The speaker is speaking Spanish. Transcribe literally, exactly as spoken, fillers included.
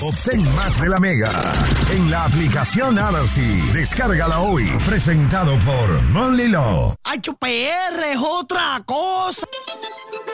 Obtén más de la Mega en la aplicación Odyssey. Descárgala hoy. Presentado por Monly Law. H P R es otra cosa.